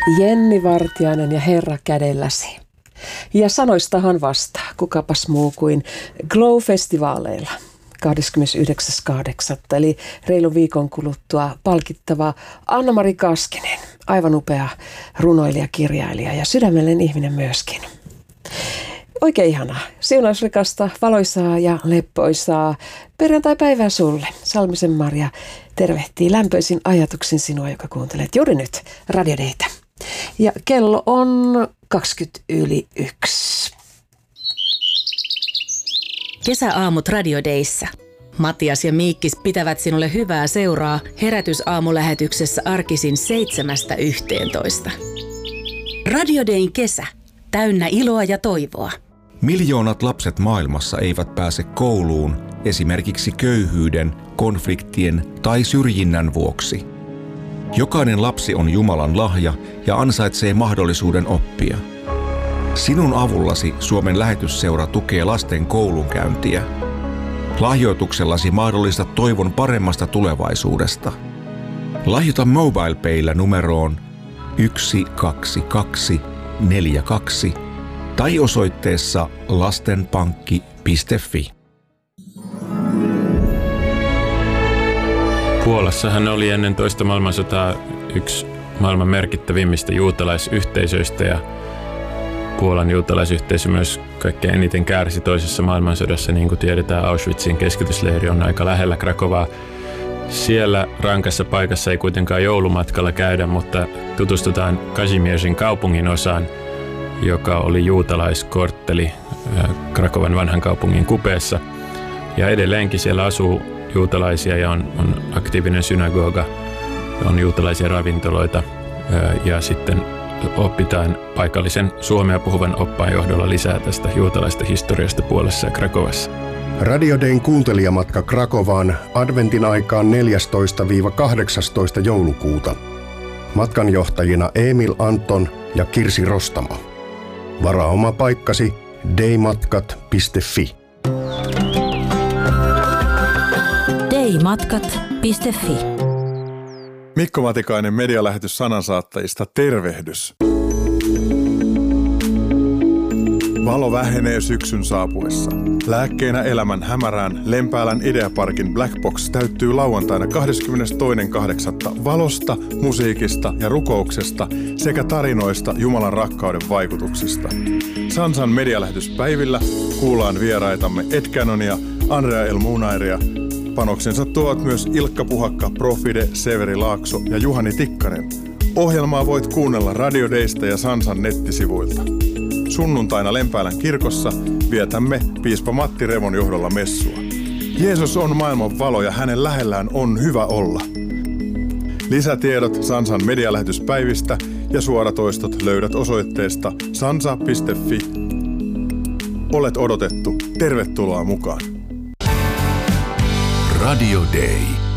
Jenni Vartiainen ja Herra kädelläsi. Ja sanoistahan vastaa, kukapas muu kuin Glow-festivaaleilla 29.8. eli reilun viikon kuluttua palkittava Anna-Mari Kaskinen. Aivan upea runoilija, kirjailija ja sydämellinen ihminen myöskin. Oikein ihanaa, siunausrikasta, valoisaa ja leppoisaa perjantai-päivää sulle. Salmisen Marja tervehtii lämpöisin ajatuksin sinua, joka kuuntelet juuri nyt Radio Daytä. Ja kello on 1:20. Kesäaamut Radio Dayssä. Matias ja Miikkis pitävät sinulle hyvää seuraa herätysaamulähetyksessä arkisin 7–11. Radio Dayn kesä. Täynnä iloa ja toivoa. Miljoonat lapset maailmassa eivät pääse kouluun esimerkiksi köyhyyden, konfliktien tai syrjinnän vuoksi. Jokainen lapsi on Jumalan lahja ja ansaitsee mahdollisuuden oppia. Sinun avullasi Suomen lähetysseura tukee lasten koulunkäyntiä. Lahjoituksellasi mahdollistat toivon paremmasta tulevaisuudesta. Lahjoita MobilePaylla numeroon 12242 tai osoitteessa lastenpankki.fi. Puolassahan oli ennen toista maailmansotaa yksi maailman merkittävimmistä juutalaisyhteisöistä ja Puolan juutalaisyhteisö myös kaikkein eniten kärsi toisessa maailmansodassa. Niin kuin tiedetään, Auschwitzin keskitysleiri on aika lähellä Krakovaa. Siellä rankassa paikassa ei kuitenkaan joulumatkalla käydä, mutta tutustutaan Kazimiersin kaupungin osaan, joka oli juutalaiskortteli Krakovan vanhan kaupungin kupeessa. Ja edelleenkin siellä asuu juutalaisia ja on aktiivinen synagoga, on juutalaisia ravintoloita ja sitten opitaan paikallisen suomea puhuvan oppaan johdolla lisää tästä juutalaista historiasta Puolassa ja Krakovassa. Radio Dayn kuuntelijamatka Krakovaan adventin aikaan 14–18 joulukuuta. Matkanjohtajina Emil Anton ja Kirsi Rostamo. Varaa oma paikkasi daymatkat.fi. daymatkat.fi. Mikko Matikainen medialähetys sanansaattajista, tervehdys. Valo vähenee syksyn saapuessa. Lääkkeenä elämän hämärään Lempäälän Ideaparkin Black Box täyttyy lauantaina 22.8. valosta, musiikista ja rukouksesta sekä tarinoista Jumalan rakkauden vaikutuksista. Sansan medialähetyspäivillä kuullaan vieraitamme Ed Cannonia, Andrea El Munairia. Panoksensa tuovat myös Ilkka Puhakka, Profide, Severi Laakso ja Juhani Tikkanen. Ohjelmaa voit kuunnella Radio Daysta ja Sansan nettisivuilta. Sunnuntaina Lempäälän kirkossa vietämme piispa Matti Revon johdolla messua. Jeesus on maailman valo ja hänen lähellään on hyvä olla. Lisätiedot Sansan medialähetyspäivistä ja suoratoistot löydät osoitteesta sansa.fi. Olet odotettu. Tervetuloa mukaan. Radio Day.